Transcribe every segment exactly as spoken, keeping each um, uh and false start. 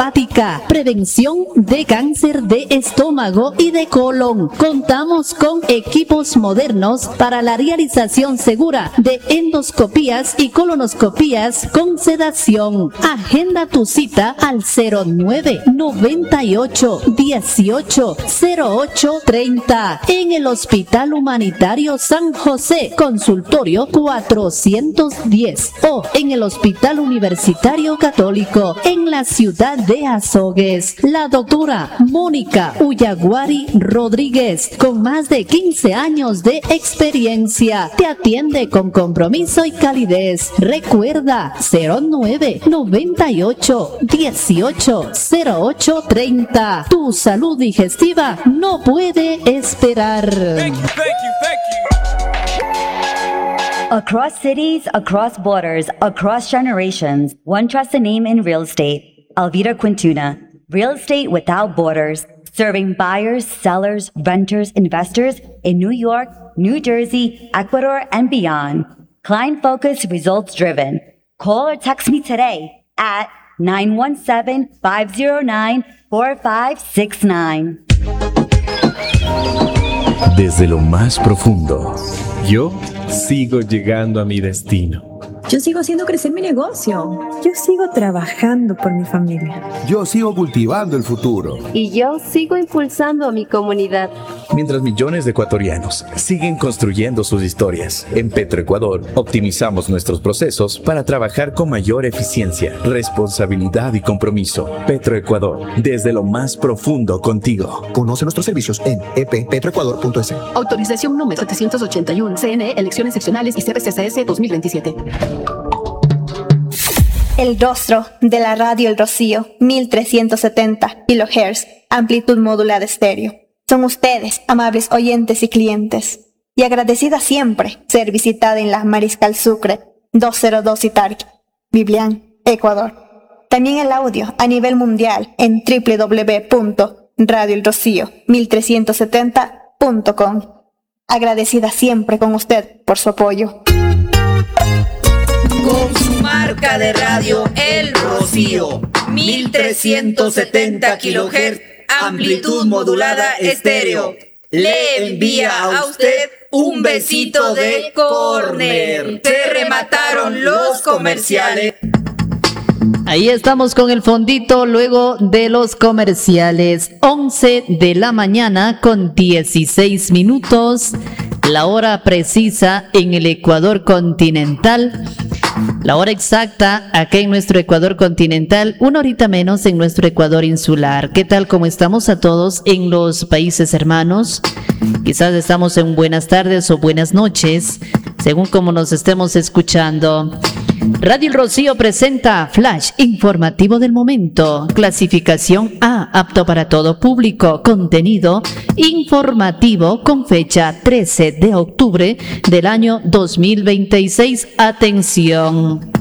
hepática, prevención de cáncer de estómago y de colon. Contamos con equipos modernos para la realización segura de endoscopías y colonoscopías con sedación. Agenda tu cita al cero nueve noventa y ocho dieciocho cero ocho treinta en el Hospital Humanitario San José, consultorio cuatrocientos diez, o en el Hospital Universitario Católico en la ciudad de Azogues. La doctora Mónica Ullaguari Rodríguez, con más de quince años de experiencia, te atiende con compromiso y calidez. Recuerda cero nueve noventa y ocho dieciocho cero ocho treinta. Tu salud digestiva no puede esperar. Thank you, thank you, thank you. Across cities, across borders, across generations, one trusted name in real estate. Alvira Quintuna. Real estate without borders. Serving buyers, sellers, renters, investors in New York, New Jersey, Ecuador, and beyond. Client focused, results driven. Call or text me today at nine one seven, five zero nine, four five six nine. Desde lo más profundo, yo sigo llegando a mi destino. Yo sigo haciendo crecer mi negocio. Yo sigo trabajando por mi familia. Yo sigo cultivando el futuro. Y yo sigo impulsando a mi comunidad. Mientras millones de ecuatorianos siguen construyendo sus historias, en Petroecuador optimizamos nuestros procesos para trabajar con mayor eficiencia, responsabilidad y compromiso. Petroecuador, desde lo más profundo contigo. Conoce nuestros servicios en e p petroecuador punto es. Autorización número setecientos ochenta y uno, C N E, elecciones seccionales y C R C S S dos mil veintisiete. El rostro de la radio El Rocío, mil trescientos setenta kilohertz, amplitud modulada estéreo. Son ustedes, amables oyentes y clientes, y agradecida siempre ser visitada en la Mariscal Sucre doscientos dos Itarqui, Biblián, Ecuador. También el audio a nivel mundial en doble u doble u doble u punto radio el rocío mil trescientos setenta punto com. Agradecida siempre con usted por su apoyo. Con su marca de radio El Rocío, mil trescientos setenta kilohertz, amplitud modulada estéreo, le envía a usted un besito de córner. Se remataron los comerciales. Ahí estamos con el fondito luego de los comerciales. once de la mañana con dieciséis minutos, la hora precisa en el Ecuador continental. La hora exacta acá en nuestro Ecuador continental, una horita menos en nuestro Ecuador insular. ¿Qué tal? ¿Cómo estamos a todos en los países hermanos? Quizás estamos en buenas tardes o buenas noches, según como nos estemos escuchando. Radio El Rocío presenta Flash Informativo del Momento. Clasificación A, apto para todo público. Contenido informativo con fecha trece de octubre del año dos mil veintiséis. Atención.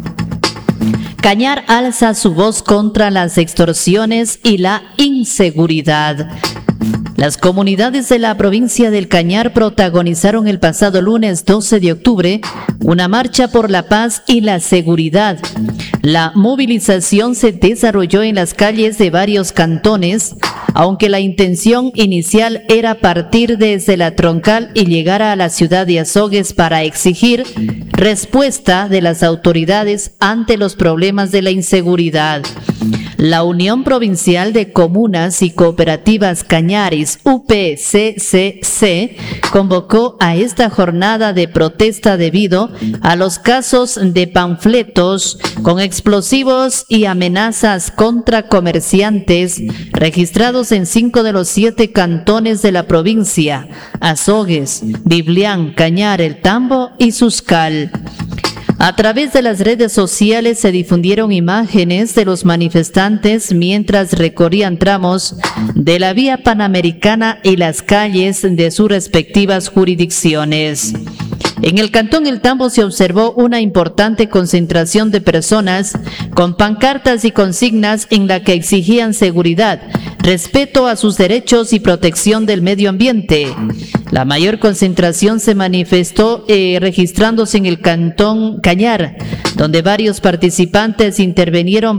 Cañar alza su voz contra las extorsiones y la inseguridad. Las comunidades de la provincia del Cañar protagonizaron el pasado lunes doce de octubre una marcha por la paz y la seguridad. La movilización se desarrolló en las calles de varios cantones, aunque la intención inicial era partir desde la Troncal y llegar a la ciudad de Azogues para exigir respuesta de las autoridades ante los problemas de la inseguridad. La Unión Provincial de Comunas y Cooperativas Cañaris, U P C C C, convocó a esta jornada de protesta debido a los casos de panfletos con explosivos y amenazas contra comerciantes registrados en cinco de los siete cantones de la provincia: Azogues, Biblián, Cañar, El Tambo y Suscal. A través de las redes sociales se difundieron imágenes de los manifestantes mientras recorrían tramos de la vía panamericana y las calles de sus respectivas jurisdicciones. En el cantón El Tambo se observó una importante concentración de personas con pancartas y consignas en la que exigían seguridad, respeto a sus derechos y protección del medio ambiente. La mayor concentración se manifestó eh, registrándose en el cantón Cañar, donde varios participantes intervinieron